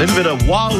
little bit of wow.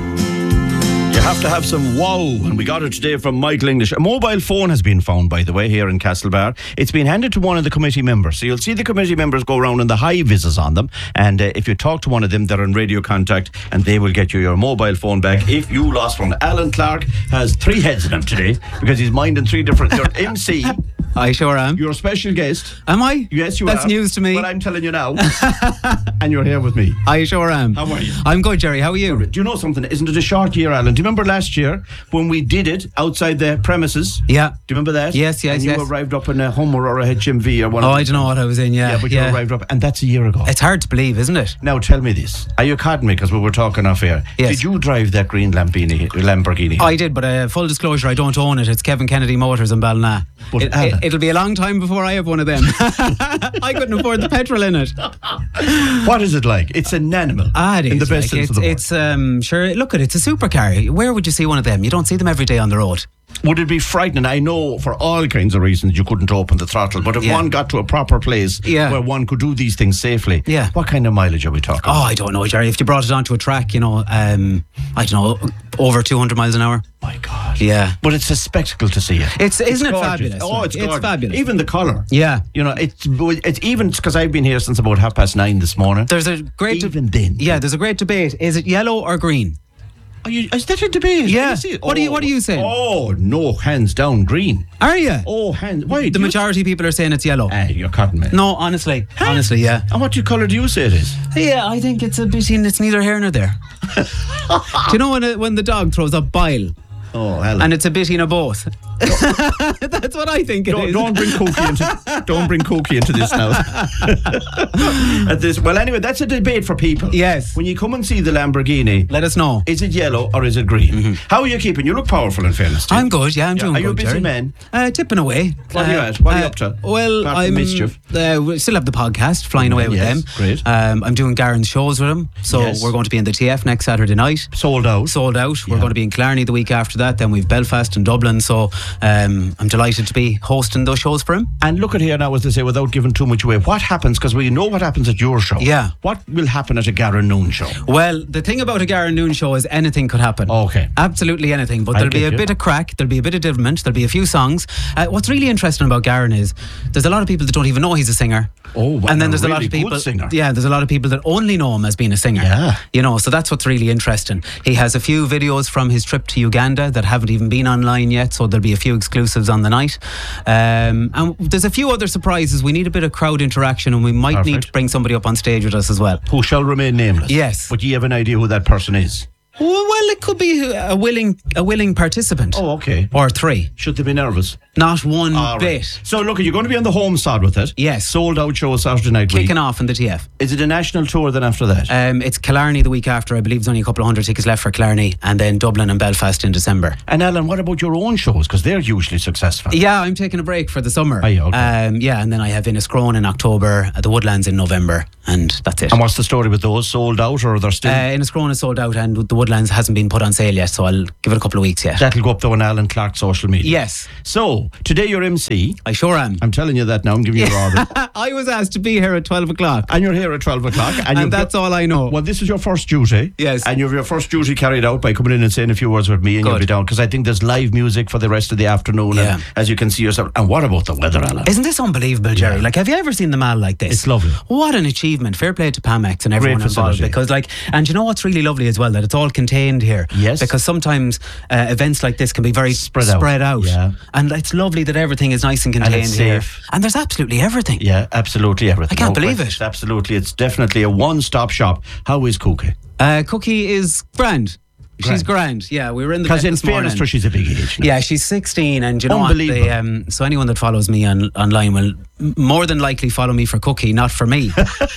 You have to have some wow, and we got it today from Michael English. A mobile phone has been found, by the way, here in Castlebar. It's been handed to one of the committee members. So you'll see the committee members go around and the high vises on them. And if you talk to one of them, they're in radio contact and they will get you your mobile phone back if you lost one. Alan Clark has 3 heads in him today because he's minding 3 different... You're MC. I sure am. You're a special guest. Am I? Yes, you are. That's news to me. But I'm telling you now. And you're here with me. I sure am. How are you? I'm good, Jerry. How are you? Do you know something? Isn't it a short year, Alan? Do you remember last year when we did it outside the premises? Yeah. Do you remember that? Yes. And you arrived up in a Hummer or a HMV or one of I don't know what I was in, yeah. Yeah, but you arrived up, and that's a year ago. It's hard to believe, isn't it? Now tell me this. Are you kidding me? Because we were talking off air. Yes. Did you drive that green Lamborghini? I did, but full disclosure, I don't own it. It's Kevin Kennedy Motors in Ballina. It'll be a long time before I have one of them. I couldn't afford the petrol in it. What is it like? It's an animal. It is. In the best sense of the word. It's sure. Look at it. It's a supercar. Where would you see one of them? You don't see them every day on the road. Would it be frightening? I know for all kinds of reasons you couldn't open the throttle, but if one got to a proper place where one could do these things safely, what kind of mileage are we talking about? I don't know, Jerry. If you brought it onto a track, I don't know, over 200 miles an hour. My God. Yeah. But it's a spectacle to see it. Isn't it fabulous? Oh, it's gorgeous. Fabulous. Even the colour. Yeah. You know, it's even, because I've been here since about 9:30 this morning. There's a great... Even then. Yeah, there's a great debate. Is it yellow or green? Is that a debate? Yeah. What do you say? Oh, no, hands down, green. Are you? Oh, why? The majority of people are saying it's yellow. You're cutting me. No, honestly. Huh? Honestly, yeah. And what colour do you say it is? Yeah, I think it's a bit... It's neither here nor there. Do you know when the dog throws up bile? Oh, hell. And it's a bit of both. That's what I think it is. Don't bring Cookie into this now. Well, anyway, that's a debate for people. Yes. When you come and see the Lamborghini, let us know. Is it yellow or is it green? Mm-hmm. How are you keeping? You look powerful, in fairness. I'm good. Yeah, I'm doing good. Are you a busy Jerry. man? Tipping away. What are you at? What are you up to? Well, I'm mischief. We still have the podcast, Flying Away with them. Great. I'm doing Garen's shows with him, so we're going to be in the TF next Saturday night. Sold out. We're going to be in Killarney the week after that. Then we've Belfast and Dublin. So I'm delighted to be hosting those shows for him. And look at here now, as they say, without giving too much away, what happens, because we know what happens at your show. Yeah. What will happen at a Garen Noon show? Well, the thing about a Garen Noon show is anything could happen. Okay. Absolutely anything. But there'll be a bit of crack, there'll be a bit of development, there'll be a few songs. What's really interesting about Garen is there's a lot of people that don't even know he's a singer. Oh, wow. And then there's a lot of people. Singer. Yeah, there's a lot of people that only know him as being a singer. Yeah. You know, so that's what's really interesting. He has a few videos from his trip to Uganda that haven't even been online yet, so there'll be a few exclusives on the night. And there's a few other surprises. We need a bit of crowd interaction, and we might need to bring somebody up on stage with us as well. Who shall remain nameless. Yes. But you have an idea who that person is? Well, it could be a willing participant. Oh, okay. Or 3. Should they be nervous? Not one bit. Right. So, look, you're going to be on the home side with it. Yes. Sold out show Saturday night week. Kicking off in the TF. Is it a national tour then after that? It's Killarney the week after. I believe there's only a couple of 100 tickets left for Killarney, and then Dublin and Belfast in December. And Alan, what about your own shows? Because they're hugely successful. Yeah, I'm taking a break for the summer. Oh, yeah, okay. And then I have Inniscrone in October, at the Woodlands in November, and that's it. And what's the story with those? Sold out, or are there still? Inniscrone is sold out, and the Woodlands hasn't been put on sale yet, so I'll give it a couple of weeks yet. That'll go up though on Alan Clark's social media. Yes. So, today you're MC. I sure am. I'm telling you that now. I'm giving you a order. I was asked to be here at 12 o'clock. And you're here at 12 o'clock. And that's all I know. Well, this is your first duty. Yes. And you have your first duty carried out by coming in and saying a few words with me, and you'll be down. Because I think there's live music for the rest of the afternoon. Yeah. And as you can see yourself. And what about the weather, Alan? Isn't this unbelievable, Jerry? Like, have you ever seen the Mall like this? It's lovely. What an achievement. Fair play to Pamex and everyone involved. Because, and you know what's really lovely as well? That it's all contained here. Yes. Because sometimes events like this can be very spread out. Yeah. And it's lovely that everything is nice and contained and it's here. safe. And there's absolutely everything. Yeah, absolutely everything. I can't believe it. Absolutely. It's definitely a one-stop shop. How is Cookie? Cookie is grand. She's grand. Yeah, we were in the vet this morning. Because in fairness to her, she's a big age now. Yeah, she's 16, and you know what? So anyone that follows me online will more than likely follow me for Cookie, not for me.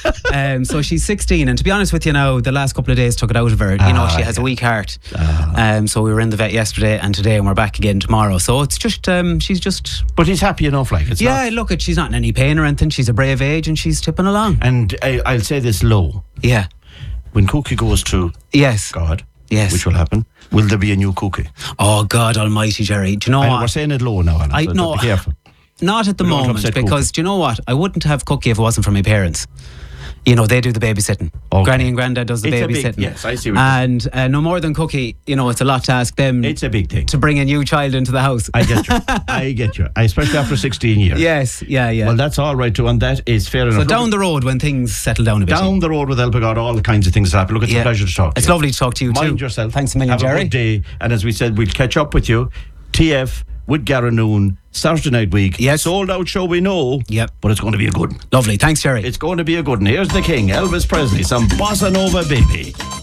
So she's 16, and to be honest with you now, the last couple of days took it out of her. You know, she has a weak heart. So we were in the vet yesterday and today, and we're back again tomorrow. So it's just, she's just... But he's happy enough, like it's yeah, look, she's not in any pain or anything. She's a brave age, and she's tipping along. And I'll say this low. Yeah. When Cookie goes to God... Yes. Which will happen. Will there be a new Cookie? Oh, God almighty, Jerry. Do you know what? We're saying it low now, Alan. I know. Be careful. Not at the moment, because do you know what? I wouldn't have Cookie if it wasn't for my parents. they do the babysitting. Okay. Granny and Grandad does the babysitting. Yes, I see what you're saying. And no more than Cookie, it's a lot to ask them. It's a big thing to bring a new child into the house. I get you. Especially after 16 years. Yes, yeah. Well, that's all right too, and that is fair enough. So down the road, when things settle down a bit. Down the road with Elpegard, all the kinds of things happen. Look, it's a pleasure to talk to you. It's lovely to talk to you too. Mind yourself. Thanks a million, Have Jerry. a good day. And as we said, we'll catch up with you. TF with Garra Noon, Saturday night week. Yes. Sold out show, we know. Yep. But it's going to be a good one. Lovely. Thanks, Jerry. It's going to be a good one. Here's the king, Elvis Presley, some Bossa Nova baby.